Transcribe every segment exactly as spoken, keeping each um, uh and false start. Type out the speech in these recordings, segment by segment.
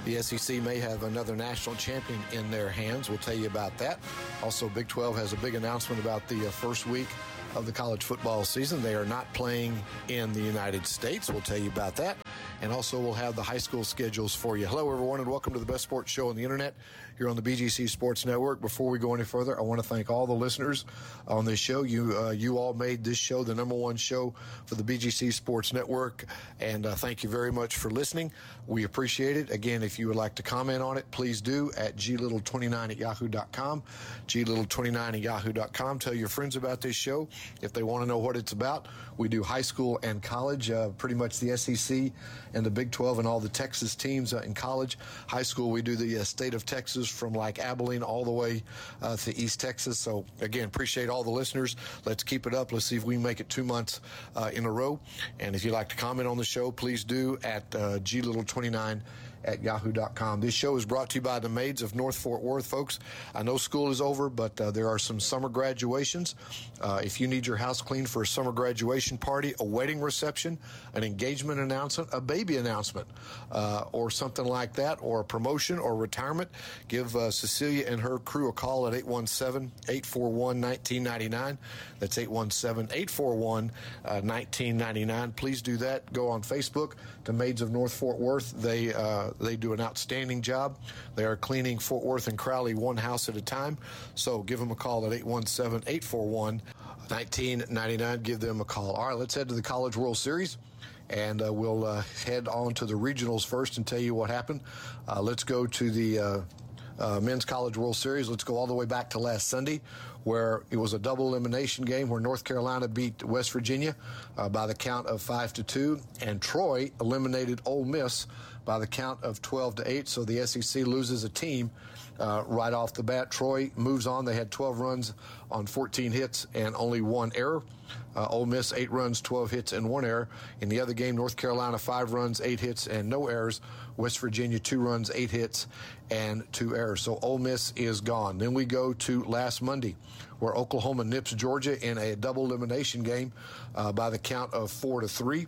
The S E C may have another national champion in their hands. We'll tell you about that. Also, Big twelve has a big announcement about the uh, first week of the college football season. They are not playing in the United States. We'll tell you about that. And also, we'll have the high school schedules for you. Hello, everyone, and welcome to the best sports show on the internet here on the B G C Sports Network. Before we go any further, I want to thank all the listeners on this show. You uh, you all made this show the number one show for the B G C Sports Network, and uh, thank you very much for listening. We appreciate it. Again, if you would like to comment on it, please do at g little twenty-nine at yahoo dot com, g little twenty-nine at yahoo dot com. Tell your friends about this show if they want to know what it's about. We do high school and college, uh, pretty much the S E C and the Big twelve and all the Texas teams uh, in college. High school, we do the uh, state of Texas from like Abilene all the way uh, to East Texas. So, again, appreciate all the listeners. Let's keep it up. Let's see if we can make it two months uh, in a row. And if you'd like to comment on the show, please do at uh, g little twenty-nine at yahoo dot com. This show is brought to you by the Maids of North Fort Worth, folks. I know school is over, but uh, there are some summer graduations. Uh, if you need your house cleaned for a summer graduation party, a wedding reception, an engagement announcement, a baby announcement, uh, or something like that, or a promotion or retirement, give uh, Cecilia and her crew a call at eight one seven, eight four one, one nine nine nine. That's eight one seven, eight four one, one nine nine nine. Please do that. Go on Facebook to Maids of North Fort Worth. They uh, They do an outstanding job. They are cleaning Fort Worth and Crowley one house at a time. So give them a call at eight one seven, eight four one, one nine nine nine. Give them a call. All right, let's head to the College World Series. And uh, we'll uh, head on to the regionals first and tell you what happened. Uh, let's go to the uh, uh, Men's College World Series. Let's go all the way back to last Sunday, where it was a double elimination game where North Carolina beat West Virginia uh, by the count of five to two, and Troy eliminated Ole Miss by the count of twelve to eight. So the S E C loses a team uh, right off the bat. Troy moves on. They had twelve runs on fourteen hits and only one error. Uh, Ole Miss, eight runs, twelve hits, and one error. In the other game, North Carolina, five runs, eight hits, and no errors. West Virginia, two runs, eight hits, and two errors. So Ole Miss is gone. Then we go to last Monday, where Oklahoma nips Georgia in a double elimination game uh, by the count of four to three.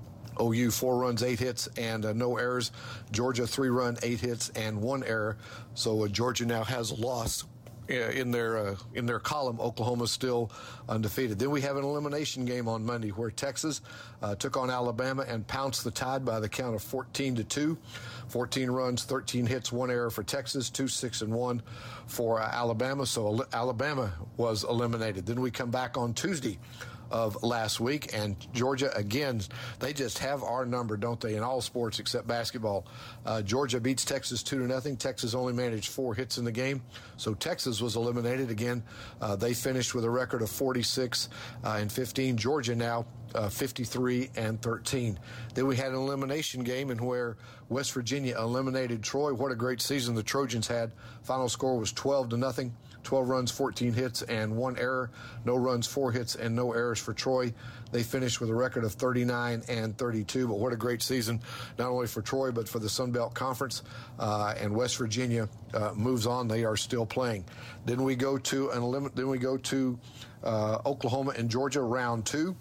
O U, four runs, eight hits, and uh, no errors. Georgia, three run, eight hits, and one error. So uh, Georgia now has a loss in their uh, in their column. Oklahoma's still undefeated. Then we have an elimination game on Monday where Texas uh, took on Alabama and pounced the Tide by the count of fourteen to two. fourteen runs, thirteen hits, one error for Texas, two, six, and one for uh, Alabama. So Alabama was eliminated. Then we come back on Tuesday of last week, and Georgia, again, they just have our number, don't they, in all sports except basketball. Uh, Georgia beats Texas two to nothing. Texas only managed four hits in the game, so Texas was eliminated again. Uh, they finished with a record of forty-six uh, and fifteen. Georgia now uh, fifty-three and thirteen. Then we had an elimination game in where West Virginia eliminated Troy. What a great season the Trojans had. Final score was twelve to nothing. twelve runs, fourteen hits, and one error. No runs, four hits, and no errors for Troy. They finished with a record of thirty-nine and thirty-two. But what a great season, not only for Troy, but for the Sun Belt Conference. Uh, and West Virginia uh, moves on. They are still playing. Then we go to an elim- Then we go to uh, Oklahoma and Georgia, round two.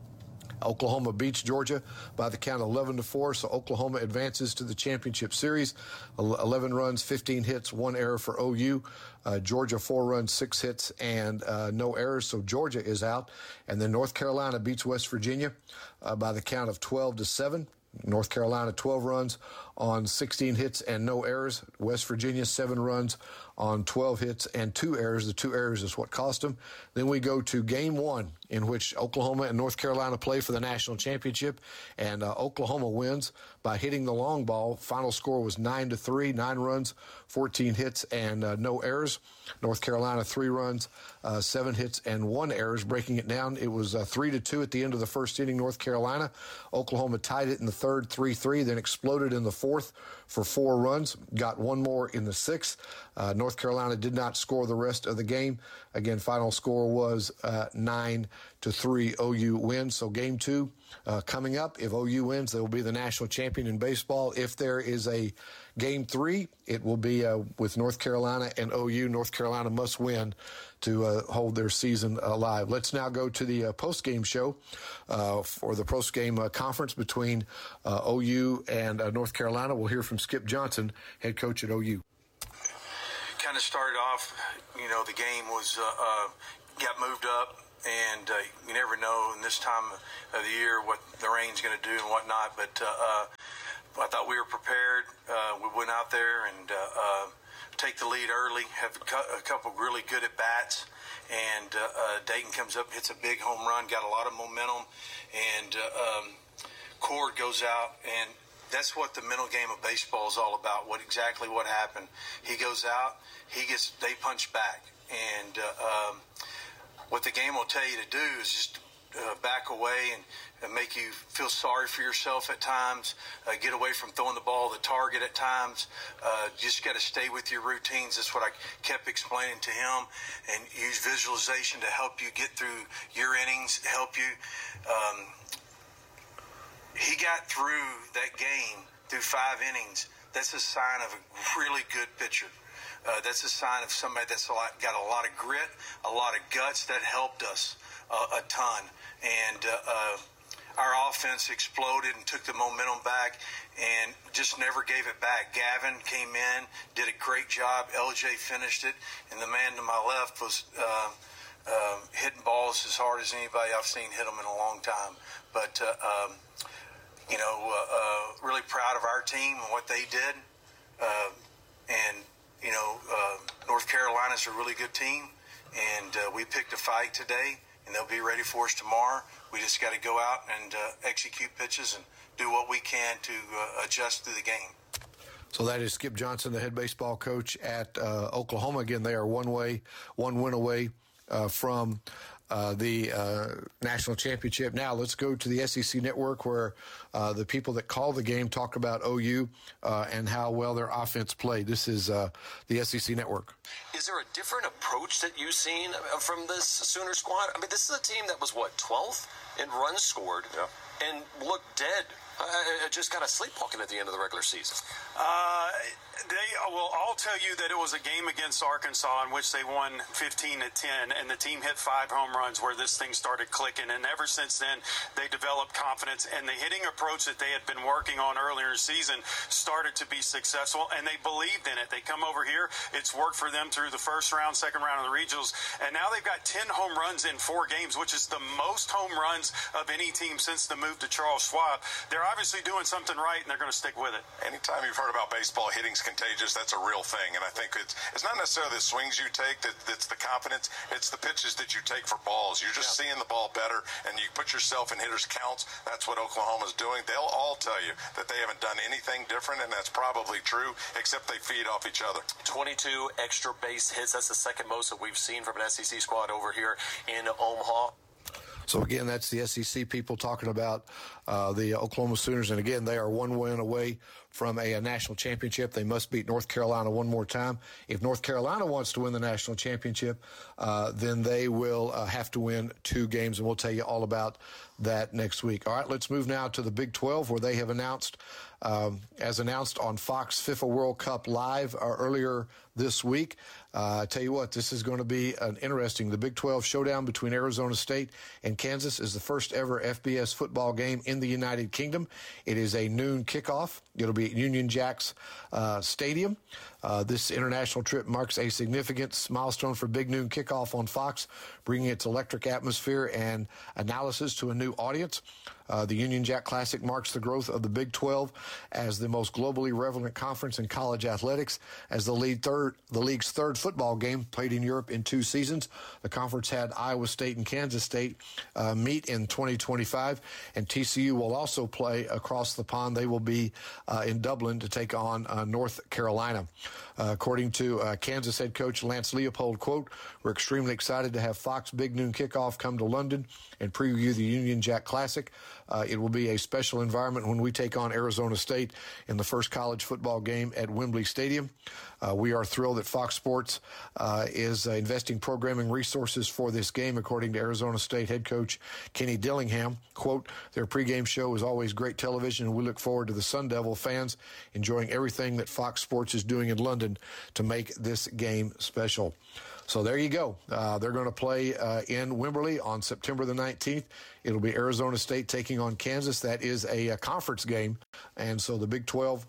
Oklahoma beats Georgia by the count of eleven to four, so Oklahoma advances to the championship series. eleven runs, fifteen hits, one error for O U. Uh, Georgia, four runs, six hits, and uh, no errors, so Georgia is out. And then North Carolina beats West Virginia uh, by the count of twelve to seven. North Carolina, twelve runs on sixteen hits and no errors. West Virginia, seven runs on twelve hits and two errors. The two errors is what cost them. Then we go to game one, in which Oklahoma and North Carolina play for the national championship, and uh, Oklahoma wins by hitting the long ball. Final score was nine to three, nine runs, fourteen hits, and uh, no errors. North Carolina, three runs, uh, seven hits, and one errors. Breaking it down, it was uh, three to two at the end of the first inning. North Carolina, Oklahoma tied it in the third, three three, then exploded in the fourth for four runs. Got one more in the sixth. Uh, North Carolina did not score the rest of the game. Again, final score was uh, nine to three O U wins. So game two uh, coming up. If O U wins, they will be the national champion in baseball. If there is a game three, it will be uh, with North Carolina and O U. North Carolina must win to uh, hold their season alive. Let's now go to the uh, post-game show uh, for the post-game uh, conference between uh, O U and uh, North Carolina. We'll hear from Skip Johnson, head coach at O U. Kind of started off, you know, the game was uh, uh, got moved up, and uh, you never know in this time of the year what the rain's going to do and whatnot. But uh, uh, I thought we were prepared. Uh, we went out there and uh, uh, take the lead early, have a, cu- a couple really good at bats, and uh, uh, Dayton comes up, hits a big home run, got a lot of momentum, and uh, um, Cord goes out, and that's what the mental game of baseball is all about. What exactly what happened? He goes out, he gets, they punch back, and uh, um, what the game will tell you to do is just uh, back away and, and make you feel sorry for yourself at times. Uh, get away from throwing the ball to the target at times. Uh, just got to stay with your routines. That's what I kept explaining to him, and use visualization to help you get through your innings, help you. Um, he got through that game through five innings. That's a sign of a really good pitcher. Uh, that's a sign of somebody that's a lot, got a lot of grit, a lot of guts. That helped us uh, a ton. And uh, uh, our offense exploded and took the momentum back and just never gave it back. Gavin came in, did a great job. L J finished it. And the man to my left was uh, uh, hitting balls as hard as anybody I've seen hit them in a long time. But, uh, um, you know, uh, uh, really proud of our team and what they did. Uh, and, you know, uh, North Carolina's a really good team, and uh, we picked a fight today, and they'll be ready for us tomorrow. We just got to go out and uh, execute pitches and do what we can to uh, adjust through the game. So that is Skip Johnson, the head baseball coach at uh, Oklahoma. Again, they are one way, one win away uh, from Uh, the uh, national championship. Now let's go to the S E C network, where uh, the people that call the game talk about O U uh, and how well their offense played. This is uh, the S E C network. Is there a different approach that you've seen from this Sooner squad? I mean, this is a team that was, what, twelfth in runs scored, yeah, and looked dead. Uh, just kind of sleepwalking at the end of the regular season. Uh, they will all tell you that it was a game against Arkansas in which they won fifteen to ten, and the team hit five home runs where this thing started clicking. And ever since then, they developed confidence, and the hitting approach that they had been working on earlier in the season started to be successful, and they believed in it. They come over here. It's worked for them through the first round, second round of the regionals, and now they've got ten home runs in four games, which is the most home runs of any team since the move to Charles Schwab. They're obviously doing something right, and they're going to stick with it. Anytime you've heard about baseball, hitting's contagious. That's a real thing, and I think it's it's not necessarily the swings you take that, that's the confidence. It's the pitches that you take for balls. You're just yeah. seeing the ball better, and you put yourself in hitters' counts. That's what Oklahoma's doing. They'll all tell you that they haven't done anything different, and that's probably true, except they feed off each other. twenty-two extra base hits. That's the second most that we've seen from an S E C squad over here in Omaha. So, again, that's the S E C people talking about uh, the Oklahoma Sooners. And, again, they are one win away from a, a national championship. They must beat North Carolina one more time. If North Carolina wants to win the national championship, uh, then they will uh, have to win two games, and we'll tell you all about that next week. All right, let's move now to the Big twelve, where they have announced, um, as announced on Fox FIFA World Cup Live uh, earlier this week. Uh, I tell you what, this is going to be an interesting. The Big twelve showdown between Arizona State and Kansas is the first ever F B S football game in the United Kingdom. It is a noon kickoff. It'll be at Union Jacks uh, Stadium. Uh, this international trip marks a significant milestone for Big Noon Kickoff on Fox, bringing its electric atmosphere and analysis to a new audience. Uh, the Union Jack Classic marks the growth of the Big twelve as the most globally relevant conference in college athletics. As the league third, the league's third football game played in Europe in two seasons, the conference had Iowa State and Kansas State uh, meet in twenty twenty-five, and T C U will also play across the pond. They will be uh, in Dublin to take on uh, North Carolina. Uh, according to uh, Kansas head coach Lance Leopold, quote, "We're extremely excited to have Fox Big Noon Kickoff come to London and preview the Union Jack Classic. Uh, it will be a special environment when we take on Arizona State in the first college football game at Wembley Stadium. Uh, we are thrilled that Fox Sports uh, is uh, investing programming resources for this game, according to Arizona State head coach Kenny Dillingham. Quote, their pregame show is always great television, and we look forward to the Sun Devil fans enjoying everything that Fox Sports is doing in London to make this game special. So there you go. Uh, they're going to play uh, in Wembley on September the nineteenth. It'll be Arizona State taking on Kansas. That is a, a conference game, and so the Big twelve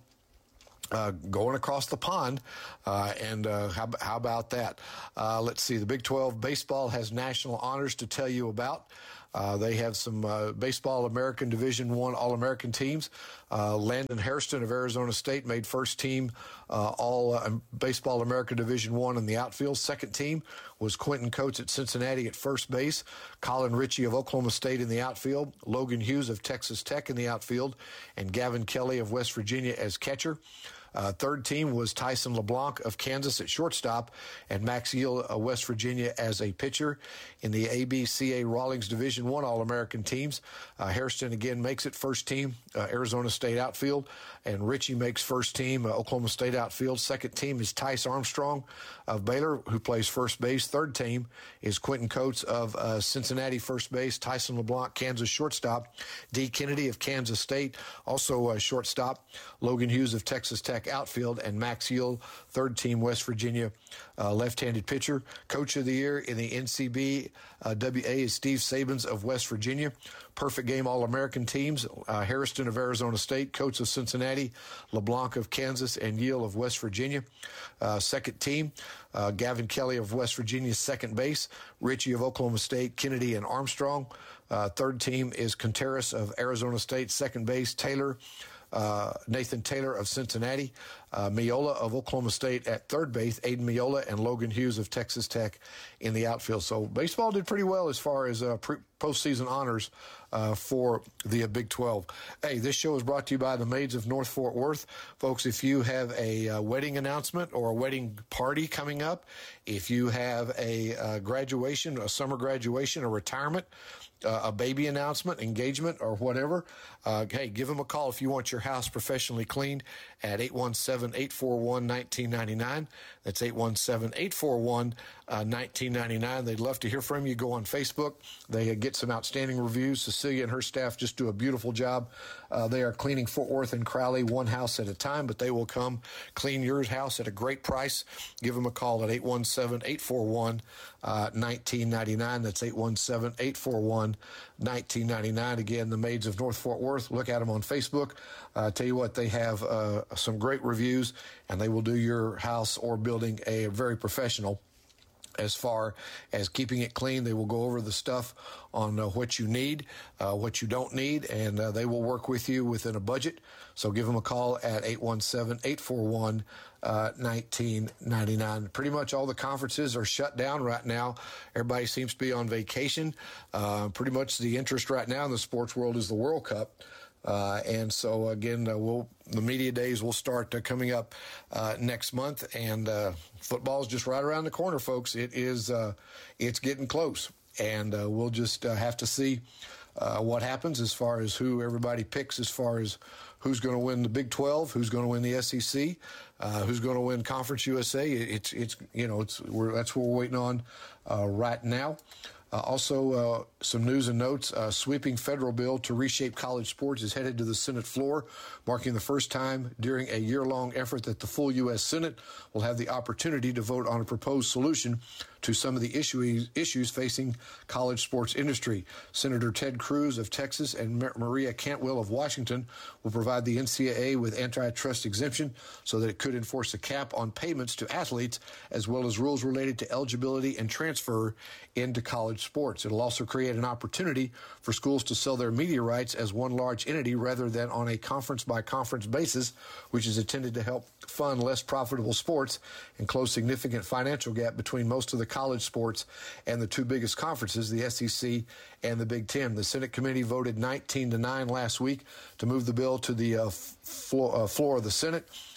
Uh, going across the pond, uh, and uh, how, how about that? Uh, let's see, the Big twelve baseball has national honors to tell you about. Uh, they have some uh, Baseball American Division One All-American teams. Uh, Landon Hairston of Arizona State made first team uh, All uh, Baseball American Division One in the outfield. Second team was Quentin Coates at Cincinnati at first base. Colin Ritchie of Oklahoma State in the outfield. Logan Hughes of Texas Tech in the outfield. And Gavin Kelly of West Virginia as catcher. Uh, third team was Tyson LeBlanc of Kansas at shortstop and Max Eel of West Virginia as a pitcher. In the A B C A Rawlings Division One All-American teams, uh, Hairston again makes it first team, uh, Arizona State outfield, and Ritchie makes first team, uh, Oklahoma State outfield. Second team is Tice Armstrong of Baylor, who plays first base. Third team is Quentin Coates of uh, Cincinnati first base, Tyson LeBlanc, Kansas shortstop, D. Kennedy of Kansas State, also uh, shortstop, Logan Hughes of Texas Tech outfield, and Max Eel, third team West Virginia uh, left-handed pitcher. Coach of the year in the N C B uh, W A is Steve Sabins of West Virginia. Perfect game All-American teams, uh, Hairston of Arizona State, Coates of Cincinnati, LeBlanc of Kansas, and Yale of West Virginia. Uh, second team, uh, Gavin Kelly of West Virginia, second base, Ritchie of Oklahoma State, Kennedy, and Armstrong. Uh, third team is Contreras of Arizona State, second base, Taylor, Uh, Nathan Taylor of Cincinnati, uh, Miola of Oklahoma State at third base, Aiden Miola, and Logan Hughes of Texas Tech in the outfield. So baseball did pretty well as far as uh, pre- postseason honors uh, for the uh, Big twelve. Hey, this show is brought to you by the Maids of North Fort Worth. Folks, if you have a uh, wedding announcement or a wedding party coming up, if you have a uh, graduation, a summer graduation, a retirement, Uh, a baby announcement, engagement, or whatever, uh, hey, give them a call if you want your house professionally cleaned at eight one seven, eight four one, one nine nine nine. That's eight one seven, eight four one, one nine nine nine. They'd love to hear from you. Go on Facebook. They uh, get some outstanding reviews. Cecilia and her staff just do a beautiful job. Uh, they are cleaning Fort Worth and Crowley one house at a time, but they will come clean your house at a great price. Give them a call at eight one seven, eight four one, one nine nine nine. That's eight one seven, eight four one, one nine nine nine. Again, the Maids of North Fort Worth. Look at them on Facebook. Uh, tell you what, they have uh, some great reviews, and they will do your house or building a very professional. As far as keeping it clean, they will go over the stuff on uh, what you need, uh, what you don't need, and uh, they will work with you within a budget. So give them a call at eight one seven, eight four one, one nine nine nine. Pretty much all the conferences are shut down right now. Everybody seems to be on vacation. Uh, pretty much the interest right now in the sports world is the World Cup. Uh, and so, again, uh, we'll, the media days will start uh, coming up uh, next month, and uh, football's just right around the corner, folks. It is, uh, it's getting close, and uh, we'll just uh, have to see uh, what happens as far as who everybody picks, as far as who's going to win the Big twelve, who's going to win the S E C, uh, who's going to win Conference U S A. It's, it's, you know, it's we're, that's what we're waiting on uh, right now. Uh, also, uh, some news and notes. A sweeping federal bill to reshape college sports is headed to the Senate floor, marking the first time during a year-long effort that the full U S Senate will have the opportunity to vote on a proposed solution to some of the issues, issues facing college sports industry. Senator Ted Cruz of Texas and Maria Cantwell of Washington will provide the N C double A with antitrust exemption so that it could enforce a cap on payments to athletes, as well as rules related to eligibility and transfer into college sports. It'll also create an opportunity for schools to sell their media rights as one large entity rather than on a conference-by-conference basis, which is intended to help fund less profitable sports and close significant financial gap between most of the college sports and the two biggest conferences, the S E C and the Big Ten. The Senate committee voted nineteen to nine last week to move the bill to the uh, floor, uh, floor of the Senate.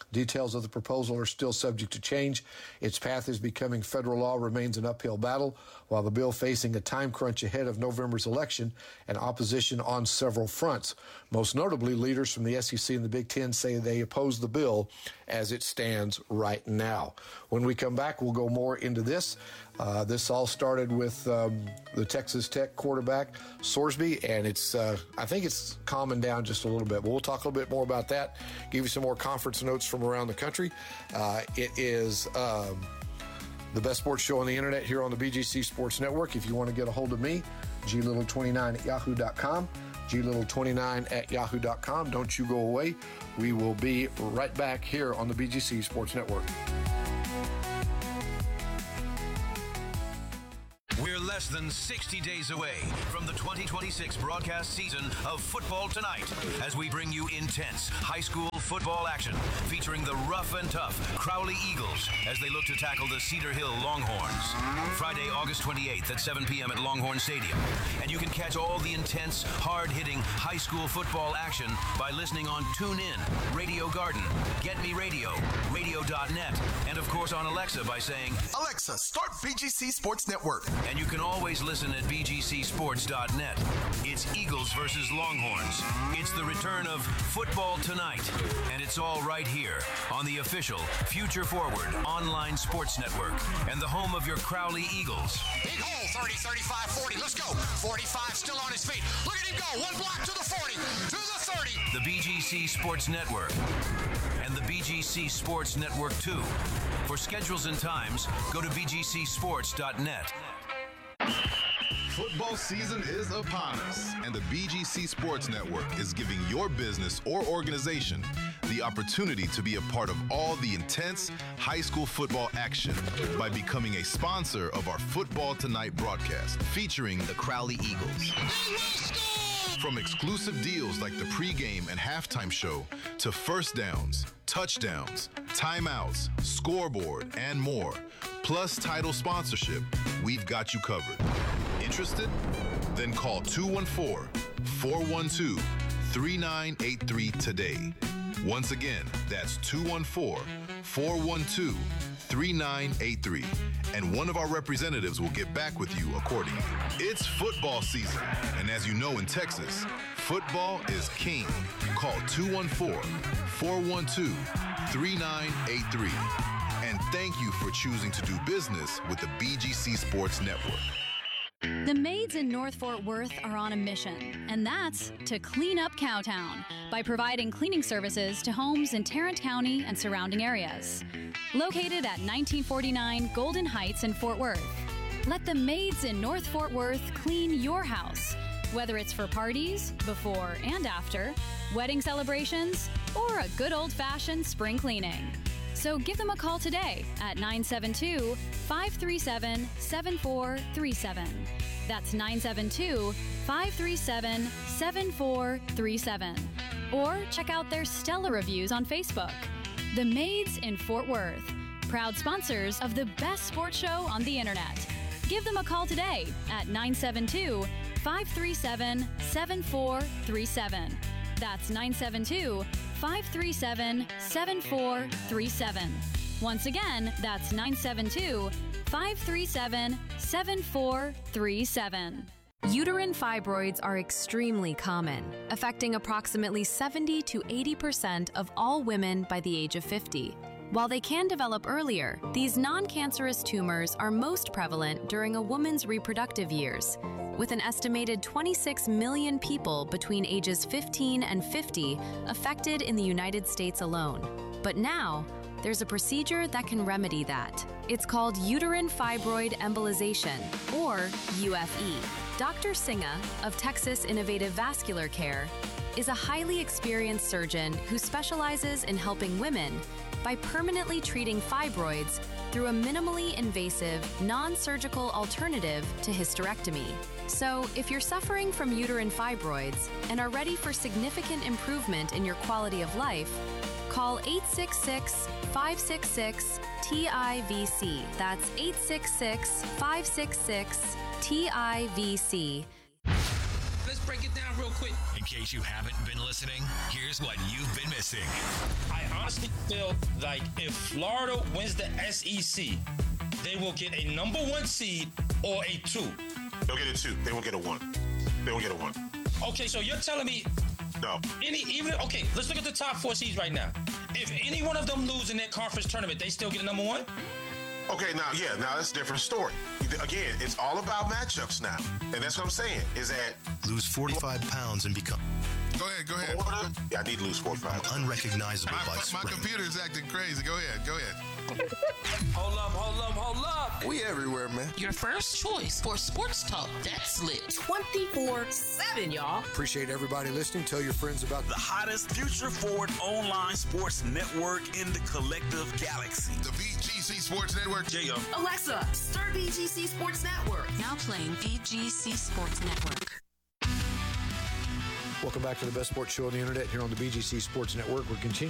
Details of the proposal are still subject to change. Its path is becoming federal law remains an uphill battle, while the bill facing a time crunch ahead of November's election and opposition on several fronts. Most notably, leaders from the S E C and the Big Ten say they oppose the bill as it stands right now. When we come back, we'll go more into this. Uh, this all started with um, the Texas Tech quarterback, Sorsby, and it's uh, I think it's calming down just a little bit. But we'll talk a little bit more about that, give you some more conference notes from around the country. Uh, it is um, the best sports show on the internet here on the B G C Sports Network. If you want to get a hold of me, G Little twenty-nine at yahoo dot com, G Little twenty-nine at yahoo dot com. Don't you go away. We will be right back here on the B G C Sports Network. We're less than sixty days away from the twenty twenty-six broadcast season of Football Tonight as we bring you intense high school football action featuring the rough and tough Crowley Eagles as they look to tackle the Cedar Hill Longhorns. Friday, August twenty-eighth at seven p.m. at Longhorn Stadium. And you can catch all the intense, hard-hitting high school football action by listening on TuneIn, Radio Garden, Get Me Radio, radio dot net, and of course on Alexa by saying, Alexa, start B G C Sports Network. And you can always listen at b g c sports dot net. It's Eagles versus Longhorns. It's the return of Football Tonight. And it's all right here on the official Future Forward online sports network and the home of your Crowley Eagles. Big hole, thirty, thirty-five, forty. Let's go. forty-five still on his feet. Look at him go. One block to the forty, to the thirty. The B G C Sports Network and the B G C Sports Network two. For schedules and times, go to b g c sports dot net. Football season is upon us, and the B G C Sports Network is giving your business or organization the opportunity to be a part of all the intense high school football action by becoming a sponsor of our Football Tonight broadcast featuring the Crowley Eagles. From exclusive deals like the pregame and halftime show to first downs, touchdowns, timeouts, scoreboard, and more, plus title sponsorship, we've got you covered. Interested? Then call two one four, four one two, three nine eight three today. Once again, that's two one four, four one two, three nine eight three, and one of our representatives will get back with you accordingly. It's football season, and as you know in Texas, football is king. Call two one four, four one two, three nine eight three. And thank you for choosing to do business with the B G C Sports Network. The maids in North Fort Worth are on a mission, and that's to clean up Cowtown by providing cleaning services to homes in Tarrant County and surrounding areas. Located at nineteen forty-nine Golden Heights in Fort Worth, let the maids in North Fort Worth clean your house, whether it's for parties, before and after, wedding celebrations, or a good old-fashioned spring cleaning. So give them a call today at nine seven two, five three seven, seven four three seven. That's nine seven two, five three seven, seven four three seven. Or check out their stellar reviews on Facebook. The Maids in Fort Worth, proud sponsors of the best sports show on the internet. Give them a call today at nine seven two, five three seven, seven four three seven. That's nine seven two, five three seven, seven four three seven. Once again, that's nine seven two, five three seven, seven four three seven. Uterine fibroids are extremely common, affecting approximately seventy to eighty percent of all women by the age of fifty. While they can develop earlier, these non-cancerous tumors are most prevalent during a woman's reproductive years, with an estimated twenty-six million people between ages fifteen and fifty affected in the United States alone. But now, there's a procedure that can remedy that. It's called uterine fibroid embolization, or U F E. Doctor Singa of Texas Innovative Vascular Care is a highly experienced surgeon who specializes in helping women by permanently treating fibroids through a minimally invasive, non-surgical alternative to hysterectomy. So, if you're suffering from uterine fibroids and are ready for significant improvement in your quality of life, call eight six six, five six six, T I V C. That's eight six six, five six six, T I V C. Let's break it down real quick. In case you haven't been listening, here's what you've been missing. I honestly feel like if Florida wins the S E C, they will get a number one seed or a two. They'll get a two. They won't get a one. They won't get a one. Okay, so you're telling me no. Any even okay, let's look at the top four seeds right now. If any one of them lose in their conference tournament, they still get a number one? Okay, now, yeah, now that's a different story. Again, it's all about matchups now. And that's what I'm saying, is that... Lose forty-five pounds and become... Go ahead, go ahead. Yeah, I need to lose forty-five. Unrecognizable my, by my, spring. My computer's acting crazy. Go ahead, go ahead. Hold up, hold up, hold up. We everywhere, man. Your first choice for sports talk that's lit. twenty-four seven, y'all. Appreciate everybody listening. Tell your friends about the hottest future forward online sports network in the collective galaxy. The B G C Sports Network. J O. Alexa, start B G C Sports Network. Now playing B G C Sports Network. Welcome back to the best sports show on the internet here on the B G C Sports Network. We're continuing